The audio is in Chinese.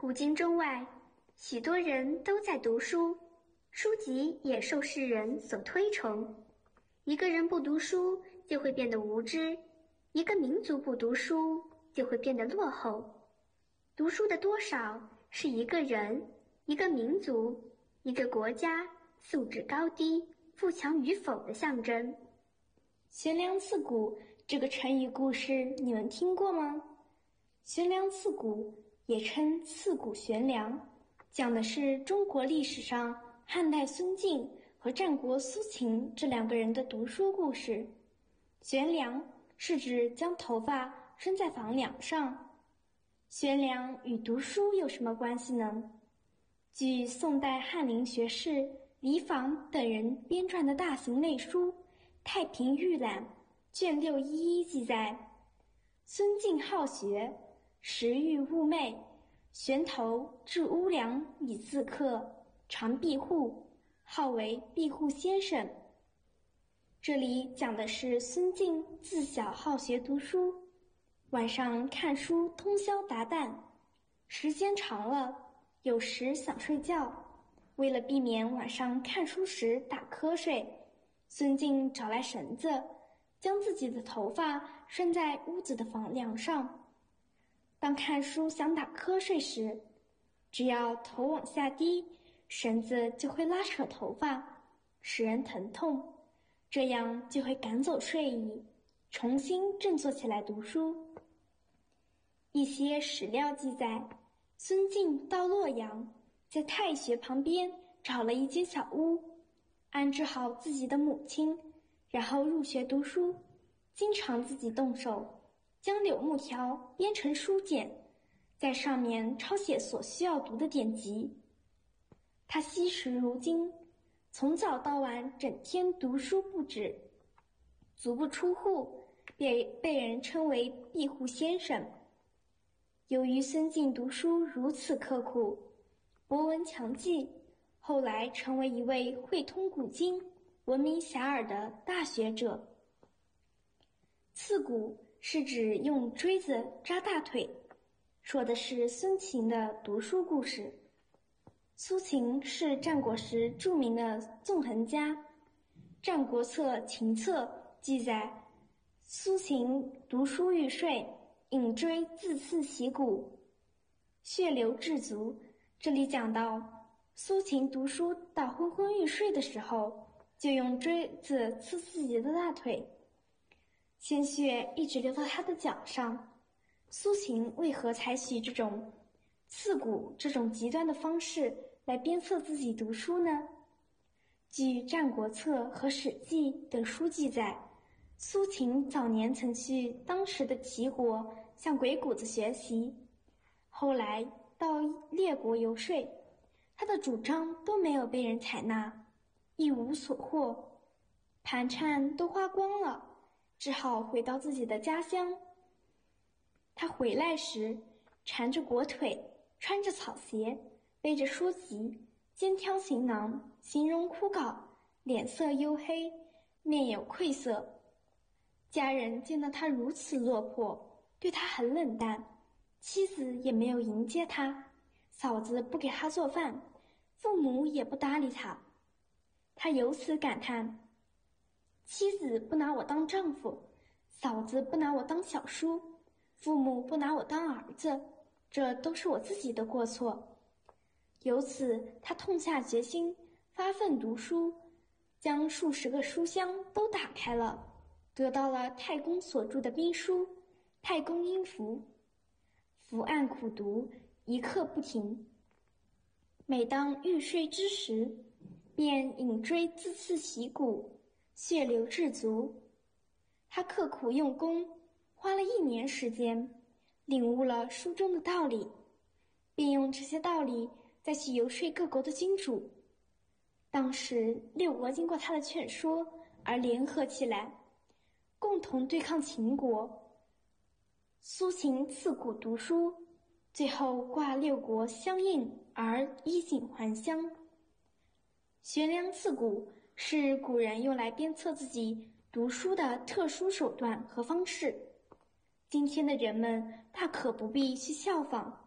古今中外，许多人都在读书，书籍也受世人所推崇。一个人不读书，就会变得无知；一个民族不读书，就会变得落后。读书的多少，是一个人、一个民族、一个国家素质高低、富强与否的象征。 悬梁刺股这个成语故事你们听过吗？悬梁刺股也称刺股悬梁，讲的是中国历史上汉代孙敬和战国苏秦这两个人的读书故事。悬梁是指将头发伸在房梁上。悬梁与读书有什么关系呢？据宋代翰林学士李昉等人编撰的大型类书《太平御览》卷6一记载，孙敬好学，时欲寤寐，悬头至屋梁以自刻，常闭户，号为闭户先生。这里讲的是孙敬自小好学读书，晚上看书通宵达旦，时间长了，有时想睡觉，为了避免晚上看书时打瞌睡，孙敬找来绳子，将自己的头发拴在屋子的房梁上。当看书想打瞌睡时，只要头往下低，绳子就会拉扯头发，使人疼痛，这样就会赶走睡意，重新振作起来读书。一些史料记载，孙敬到洛阳，在太学旁边找了一间小屋，安置好自己的母亲，然后入学读书，经常自己动手，将柳木条编成书简，在上面抄写所需要读的典籍。他惜时如金，从早到晚整天读书不止，足不出户，被人称为闭户先生。由于孙敬读书如此刻苦，博闻强记，后来成为一位会通古今、闻名遐迩的大学者。刺股是指用锥子扎大腿，说的是孙秦的读书故事。苏秦是战国时著名的纵横家，《战国策·秦策》记载，苏秦读书欲睡，引锥自刺其骨，血流至足。这里讲到苏秦读书到昏昏欲睡的时候，就用锥子刺自己的大腿，鲜血一直流到他的脚上。苏秦为何采取这种刺骨这种极端的方式来鞭策自己读书呢？据《战国策》和《史记》等书记载，苏秦早年曾去当时的齐国向鬼谷子学习，后来到列国游说，他的主张都没有被人采纳，一无所获，盘缠都花光了，只好回到自己的家乡。他回来时，缠着裹腿，穿着草鞋，背着书籍，肩挑行囊，形容枯槁，脸色黝黑，面有愧色。家人见到他如此落魄，对他很冷淡，妻子也没有迎接他，嫂子不给他做饭，父母也不搭理他。他由此感叹，妻子不拿我当丈夫，嫂子不拿我当小叔，父母不拿我当儿子，这都是我自己的过错。由此他痛下决心，发奋读书，将数十个书箱都打开了，得到了太公所著的兵书《太公阴符》，伏案苦读，一刻不停。每当欲睡之时，便引锥自刺其骨，血流至足。他刻苦用功，花了1年时间，领悟了书中的道理，并用这些道理再去游说各国的君主。当时6国经过他的劝说而联合起来，共同对抗秦国。苏秦刺骨读书，最后挂6国相应而衣锦还乡。悬梁刺股是古人用来鞭策自己读书的特殊手段和方式，今天的人们大可不必去效仿，